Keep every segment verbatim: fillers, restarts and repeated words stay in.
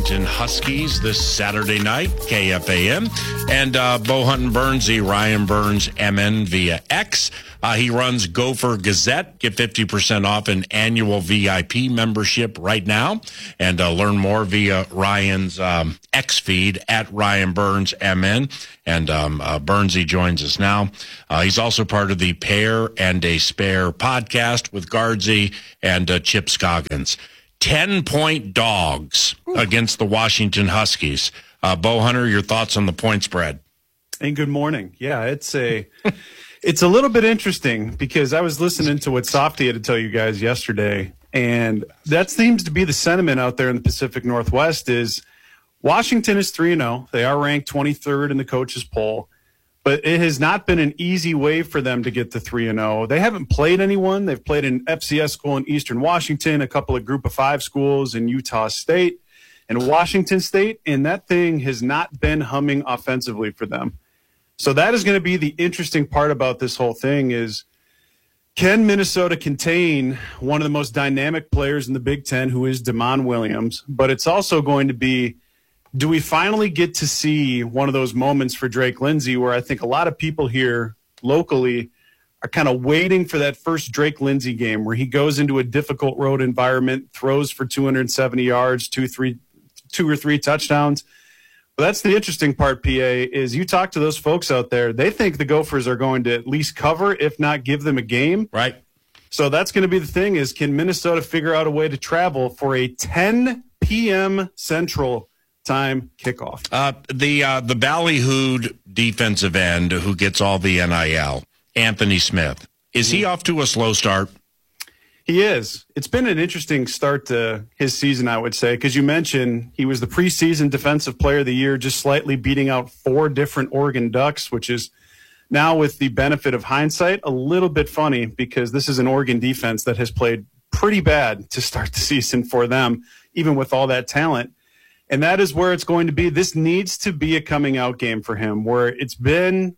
Washington Huskies this Saturday night, K F A M. And uh, Bo Hunton Burnsy, Ryan Burns, M N via X. Uh, he runs Gopher Gazette. Get fifty percent off an annual V I P membership right now. And uh, learn more via Ryan's um, X feed at Ryan Burns, M N. And um, uh, Burnsy joins us now. Uh, he's also part of the Pair and a Spare podcast with Guardsy and uh, Chip Scoggins. ten-point dogs against the Washington Huskies. Uh, Bo Hunter, your thoughts on the point spread? And good morning. Yeah, it's a it's a little bit interesting because I was listening to what Softy had to tell you guys yesterday, and that seems to be the sentiment out there in the Pacific Northwest is Washington is three and oh. They are ranked twenty-third in the coaches poll, but it has not been an easy way for them to get to three and oh. They haven't played anyone. They've played an F C S school in Eastern Washington, a couple of Group of Five schools in Utah State and Washington State, and that thing has not been humming offensively for them. So that is going to be the interesting part about this whole thing is, can Minnesota contain one of the most dynamic players in the Big Ten, who is Damon Williams? But it's also going to be, do we finally get to see one of those moments for Drake Lindsey where I think a lot of people here locally are kind of waiting for that first Drake Lindsey game where he goes into a difficult road environment, throws for two hundred seventy yards, two, three, two or three touchdowns. But that's the interesting part, P A, is you talk to those folks out there, they think the Gophers are going to at least cover, if not give them a game. Right. So that's going to be the thing is, can Minnesota figure out a way to travel for a ten p.m. Central time kickoff? Uh, the uh, the ballyhooed defensive end who gets all the N I L, Anthony Smith, is he off to a slow start? He is. It's been an interesting start to his season, I would say, because you mentioned he was the preseason Defensive Player of the Year, just slightly beating out four different Oregon Ducks, which is now, with the benefit of hindsight, a little bit funny because this is an Oregon defense that has played pretty bad to start the season for them, even with all that talent. And that is where it's going to be. This needs to be a coming out game for him, where it's been,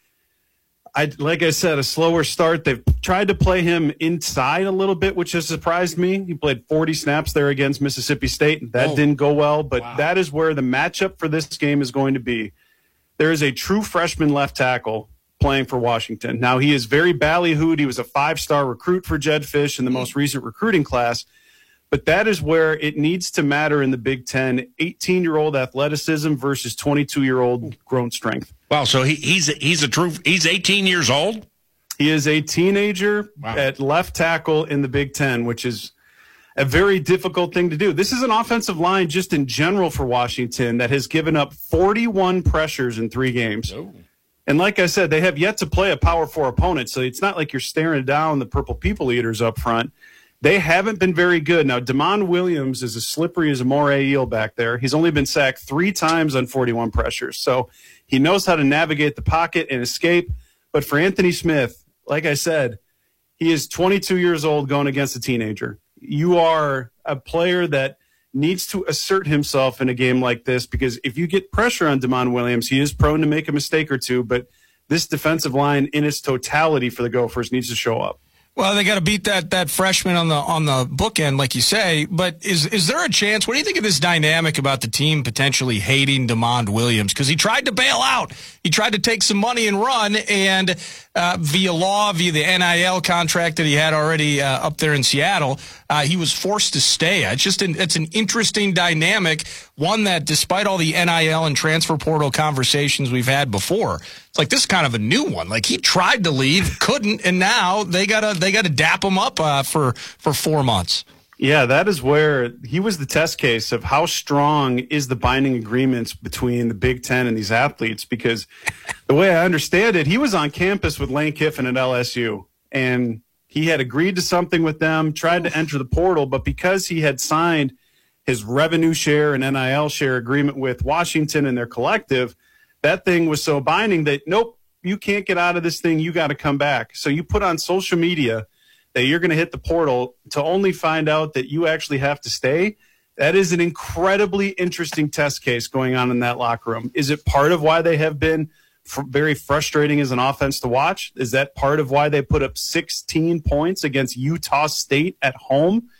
I like I said, a slower start. They've tried to play him inside a little bit, which has surprised me. He played forty snaps there against Mississippi State, and that oh. didn't go well. But wow. that is where the matchup for this game is going to be. There is a true freshman left tackle playing for Washington. Now, he is very ballyhooed. He was a five-star recruit for Jedd Fisch in the most recent recruiting class. But that is where it needs to matter in the Big Ten, eighteen-year-old athleticism versus twenty-two-year-old grown strength. Wow, so he, he's he's a true he's eighteen years old? He is a teenager wow. at left tackle in the Big Ten, which is a very difficult thing to do. This is an offensive line just in general for Washington that has given up forty-one pressures in three games. Oh. And like I said, they have yet to play a Power Four opponent, so it's not like you're staring down the Purple People Eaters up front. They haven't been very good. Now, Damon Williams is as slippery as a moray eel back there. He's only been sacked three times on forty-one pressures, so he knows how to navigate the pocket and escape. But for Anthony Smith, like I said, he is twenty-two years old going against a teenager. You are a player that needs to assert himself in a game like this because if you get pressure on Damon Williams, he is prone to make a mistake or two, but this defensive line in its totality for the Gophers needs to show up. Well, they got to beat that that freshman on the on the bookend, like you say. But is is there a chance? What do you think of this dynamic about the team potentially hating Damon Williams because he tried to bail out, he tried to take some money and run, and uh, via law, via the N I L contract that he had already uh, up there in Seattle, uh, he was forced to stay. It's just an, it's an interesting dynamic, one that, despite all the N I L and transfer portal conversations we've had before, it's like this is kind of a new one. Like he tried to leave, couldn't, and now they gotta they gotta dap him up uh, for for four months. Yeah, that is where he was the test case of how strong is the binding agreements between the Big Ten and these athletes. Because the way I understand it, he was on campus with Lane Kiffin at L S U, and he had agreed to something with them, tried to enter the portal, but because he had signed his revenue share and N I L share agreement with Washington and their collective, that thing was so binding that, nope, you can't get out of this thing. You got to come back. So you put on social media that you're going to hit the portal to only find out that you actually have to stay. That is an incredibly interesting test case going on in that locker room. Is it part of why they have been fr- very frustrating as an offense to watch? Is that part of why they put up sixteen points against Utah State at home?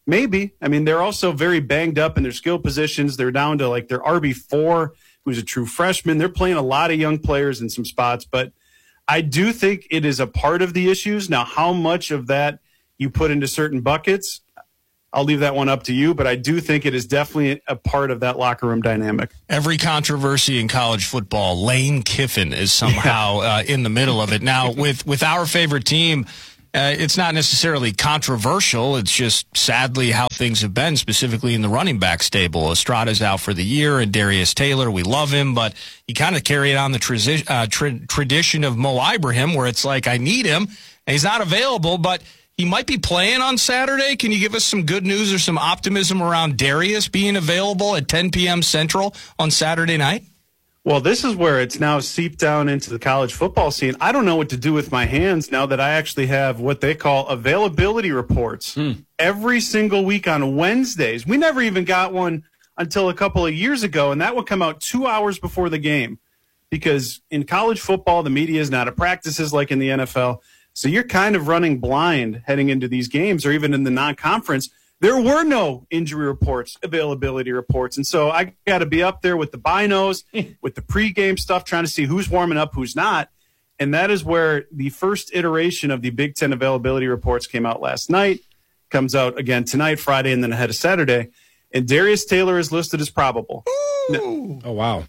Maybe. I mean, they're also very banged up in their skill positions. They're down to like their R B four, who's a true freshman. They're playing a lot of young players in some spots, but I do think it is a part of the issues. Now, how much of that you put into certain buckets, I'll leave that one up to you, but I do think it is definitely a part of that locker room dynamic. Every controversy in college football, Lane Kiffin is somehow uh, in the middle of it. Now, with, with our favorite team, uh, it's not necessarily controversial. It's just sadly how things have been, specifically in the running back stable. Estrada's out for the year, and Darius Taylor, we love him, but he kind of carried on the tra- uh, tra- tradition of Mo Ibrahim, where it's like, I need him, and he's not available, but he might be playing on Saturday. Can you give us some good news or some optimism around Darius being available at ten p.m. Central on Saturday night? Well, this is where it's now seeped down into the college football scene. I don't know what to do with my hands now that I actually have what they call availability reports hmm. every single week on Wednesdays. We never even got one until a couple of years ago, and that would come out two hours before the game because in college football, the media is not at practices like in the N F L. So you're kind of running blind heading into these games or even in the non-conference. There were no injury reports, availability reports. And so I got to be up there with the binos, with the pregame stuff, trying to see who's warming up, who's not. And that is where the first iteration of the Big Ten availability reports came out last night, comes out again tonight, Friday, and then ahead of Saturday. And Darius Taylor is listed as probable. Ooh. Oh, wow.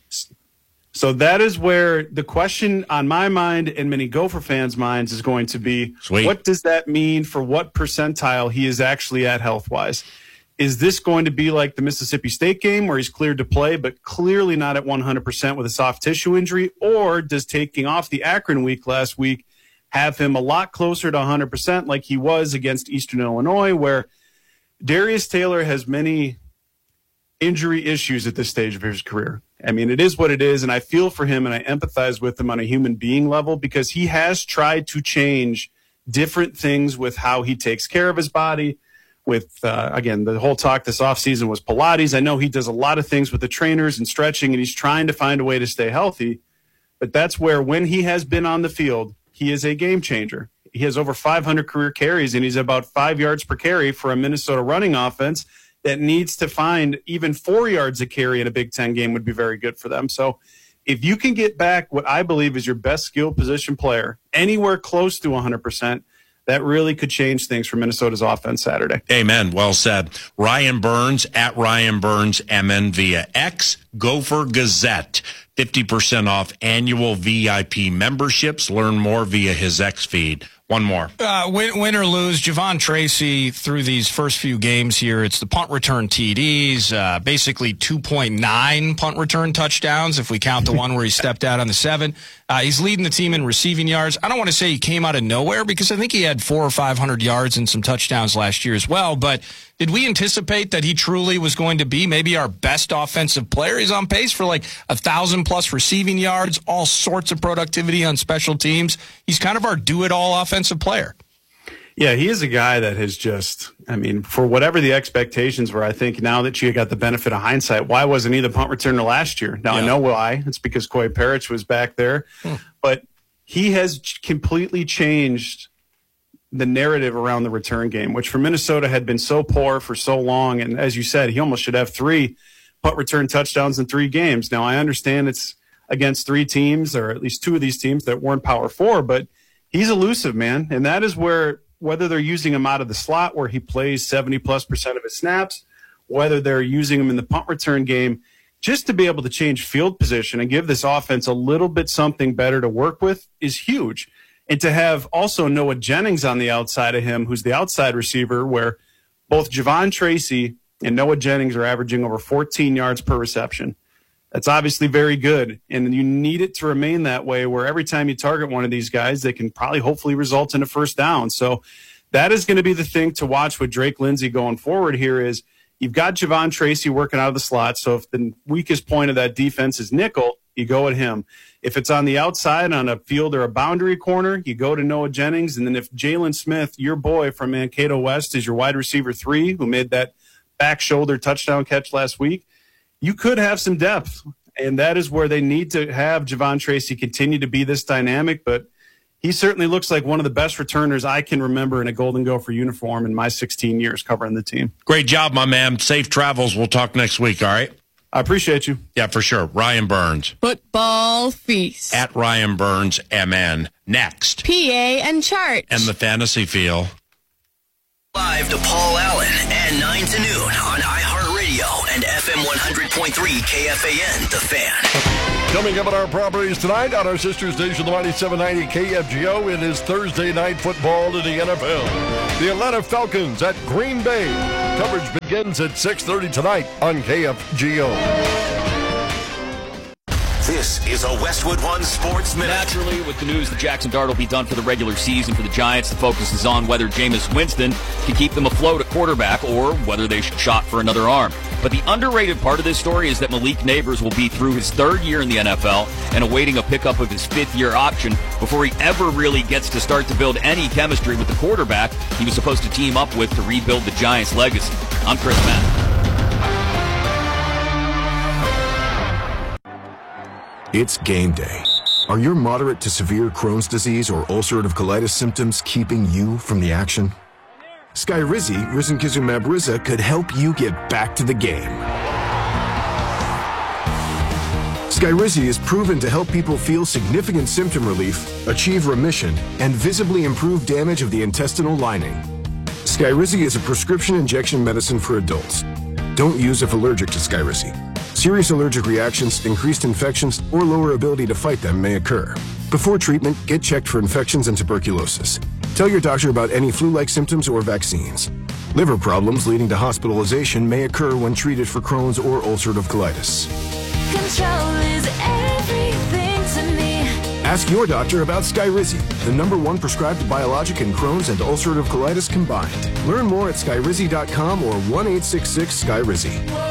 So that is where the question on my mind and many Gopher fans' minds is going to be, Sweet. What does that mean for what percentile he is actually at health-wise? Is this going to be like the Mississippi State game where he's cleared to play but clearly not at one hundred percent with a soft tissue injury? Or does taking off the Akron week last week have him a lot closer to one hundred percent like he was against Eastern Illinois, where Darius Taylor has many injury issues at this stage of his career? I mean, it is what it is, and I feel for him and I empathize with him on a human being level because he has tried to change different things with how he takes care of his body. With, uh, again, the whole talk this offseason was Pilates. I know he does a lot of things with the trainers and stretching, and he's trying to find a way to stay healthy. But that's where, when he has been on the field, he is a game changer. He has over five hundred career carries, and he's about five yards per carry for a Minnesota running offense that needs to find even four yards a carry in a Big Ten game would be very good for them. So if you can get back what I believe is your best skill position player anywhere close to one hundred percent, that really could change things for Minnesota's offense Saturday. Amen. Well said. Ryan Burns at Ryan Burns M N via X. Gopher Gazette. fifty percent off annual V I P memberships. Learn more via his X feed. One more. Uh, win, win or lose, Javon Tracy through these first few games here, it's the punt return T Ds, uh, basically two point nine punt return touchdowns if we count the one where he stepped out on the seven. Uh, he's leading the team in receiving yards. I don't want to say he came out of nowhere because I think he had four or five hundred yards and some touchdowns last year as well. But did we anticipate that he truly was going to be maybe our best offensive player? He's on pace for like a thousand plus receiving yards, all sorts of productivity on special teams. He's kind of our do-it-all offensive player. Yeah, he is a guy that has just, I mean, for whatever the expectations were, I think now that you got the benefit of hindsight, why wasn't he the punt returner last year? Now, yeah. I know why. It's because Coy Parrish was back there. Hmm. But he has completely changed the narrative around the return game, which for Minnesota had been so poor for so long. And as you said, he almost should have three punt return touchdowns in three games. Now, I understand it's against three teams, or at least two of these teams that weren't Power Four, but he's elusive, man. And that is where, whether they're using him out of the slot where he plays seventy plus percent of his snaps, whether they're using him in the punt return game, just to be able to change field position and give this offense a little bit something better to work with is huge. And to have also Noah Jennings on the outside of him, who's the outside receiver, where both Javon Tracy and Noah Jennings are averaging over fourteen yards per reception. That's obviously very good, and you need it to remain that way, where every time you target one of these guys, they can probably hopefully result in a first down. So that is going to be the thing to watch with Drake Lindsey going forward here is you've got Javon Tracy working out of the slot, so if the weakest point of that defense is nickel, you go at him. If it's on the outside on a field or a boundary corner, you go to Noah Jennings, and then if Jalen Smith, your boy from Mankato West, is your wide receiver three who made that back shoulder touchdown catch last week, you could have some depth, and that is where they need to have Javon Tracy continue to be this dynamic. But he certainly looks like one of the best returners I can remember in a Golden Gopher uniform in my sixteen years covering the team. Great job, my man. Safe travels. We'll talk next week, all right? I appreciate you. Yeah, for sure. Ryan Burns. Football Feast. At Ryan Burns, M N. Next. P A and Chart. And the Fantasy Feel. Live to Paul Allen and nine to noon on iHeartRadio and F M one hundred point three K F A N, The Fan. Coming up at our properties tonight on our sister station, the ninety-seven ninety K F G O, it is Thursday night football to the N F L. The Atlanta Falcons at Green Bay. Coverage begins at six thirty tonight on K F G O. This is a Westwood One Sports Minute. Naturally, with the news that Jackson Dart will be done for the regular season for the Giants, the focus is on whether Jameis Winston can keep them afloat at quarterback or whether they should shot for another arm. But the underrated part of this story is that Malik Neighbors will be through his third year in the N F L and awaiting a pickup of his fifth-year option before he ever really gets to start to build any chemistry with the quarterback he was supposed to team up with to rebuild the Giants' legacy. I'm Chris Mack. It's game day. Are your moderate to severe Crohn's disease or ulcerative colitis symptoms keeping you from the action? Skyrizi, risankizumab Riza, could help you get back to the game. Skyrizi is proven to help people feel significant symptom relief, achieve remission, and visibly improve damage of the intestinal lining. Skyrizi is a prescription injection medicine for adults. Don't use if allergic to Skyrizi. Serious allergic reactions, increased infections, or lower ability to fight them may occur. Before treatment, get checked for infections and tuberculosis. Tell your doctor about any flu-like symptoms or vaccines. Liver problems leading to hospitalization may occur when treated for Crohn's or ulcerative colitis. Control is everything to me. Ask your doctor about Skyrizi, the number one prescribed biologic in Crohn's and ulcerative colitis combined. Learn more at skyrizi dot com or one eight six six Skyrizi.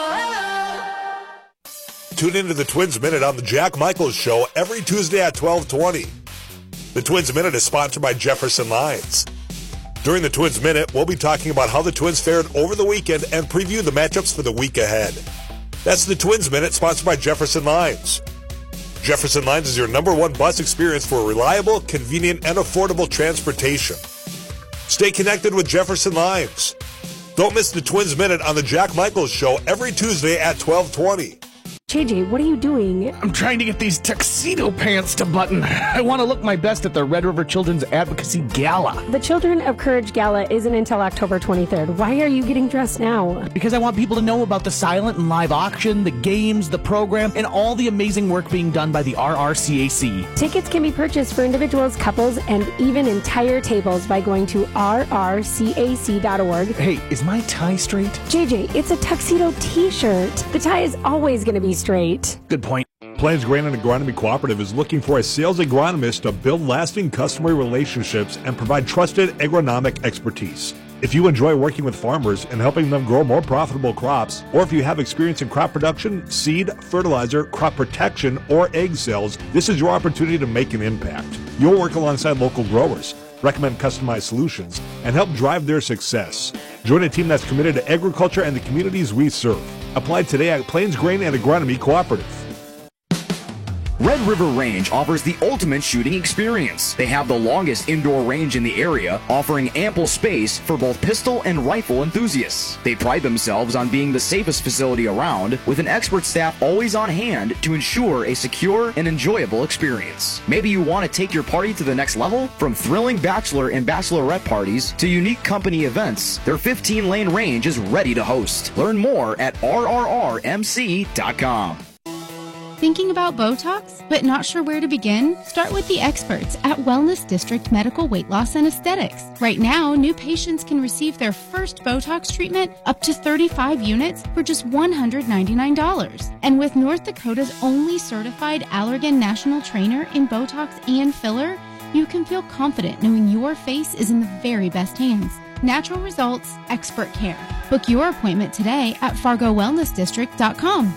Tune into the Twins Minute on the Jack Michaels Show every Tuesday at twelve twenty. The Twins Minute is sponsored by Jefferson Lines. During the Twins Minute, we'll be talking about how the Twins fared over the weekend and preview the matchups for the week ahead. That's the Twins Minute, sponsored by Jefferson Lines. Jefferson Lines is your number one bus experience for reliable, convenient, and affordable transportation. Stay connected with Jefferson Lines. Don't miss the Twins Minute on the Jack Michaels Show every Tuesday at twelve twenty. J J, what are you doing? I'm trying to get these tuxedo pants to button. I want to look my best at the Red River Children's Advocacy Gala. The Children of Courage Gala isn't until October twenty-third. Why are you getting dressed now? Because I want people to know about the silent and live auction, the games, the program, and all the amazing work being done by the R R C A C. Tickets can be purchased for individuals, couples, and even entire tables by going to r r c a c dot org. Hey, is my tie straight? J J, it's a tuxedo t-shirt. The tie is always going to be straight. Good point. Plains Grain and Agronomy Cooperative is looking for a sales agronomist to build lasting customer relationships and provide trusted agronomic expertise. If you enjoy working with farmers and helping them grow more profitable crops, or if you have experience in crop production, seed, fertilizer, crop protection, or egg sales, this is your opportunity to make an impact. You'll work alongside local growers, recommend customized solutions, and help drive their success. Join a team that's committed to agriculture and the communities we serve. Apply today at Plains Grain and Agronomy Cooperative. Red River Range offers the ultimate shooting experience. They have the longest indoor range in the area, offering ample space for both pistol and rifle enthusiasts. They pride themselves on being the safest facility around, with an expert staff always on hand to ensure a secure and enjoyable experience. Maybe you want to take your party to the next level? From thrilling bachelor and bachelorette parties to unique company events, their fifteen-lane range is ready to host. Learn more at r r r m c dot com. Thinking about Botox, but not sure where to begin? Start with the experts at Wellness District Medical Weight Loss and Aesthetics. Right now, new patients can receive their first Botox treatment up to thirty-five units for just one hundred ninety-nine dollars. And with North Dakota's only certified Allergan national trainer in Botox and filler, you can feel confident knowing your face is in the very best hands. Natural results, expert care. Book your appointment today at fargo wellness district dot com.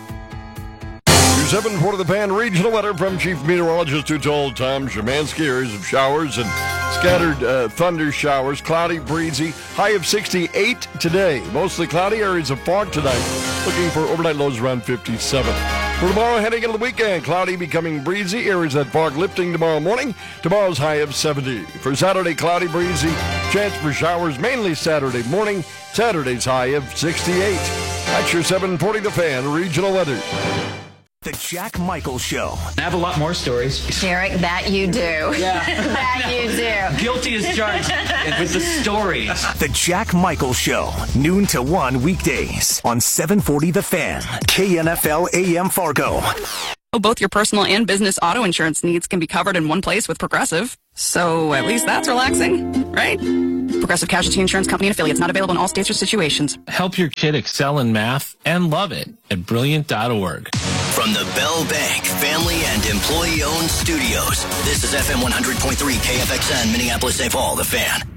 seven for the Pan regional weather from Chief Meteorologist who told Tom Szymanski areas of showers and scattered uh, thunder showers, cloudy, breezy, high of sixty-eight today. Mostly cloudy, areas of fog tonight. Looking for overnight lows around fifty-seven. For tomorrow, heading into the weekend, cloudy becoming breezy. Areas that fog lifting tomorrow morning. Tomorrow's high of seventy. For Saturday, cloudy, breezy. Chance for showers mainly Saturday morning. Saturday's high of sixty-eight. That's your seven forty The Fan regional weather. The Jack Michael Show. I have a lot more stories. Derek, that you do. Yeah. that you do. Guilty as charged with the stories. The Jack Michael Show. Noon to one weekdays on seven forty The Fan. K N F L A M Fargo. Both your personal and business auto insurance needs can be covered in one place with Progressive. So at least that's relaxing, right? Progressive Casualty Insurance Company and affiliates, not available in all states or situations. Help your kid excel in math and love it at brilliant dot org. From the Bell Bank family and employee-owned studios, this is F M one hundred point three K F X N, Minneapolis, Saint Paul, The Fan.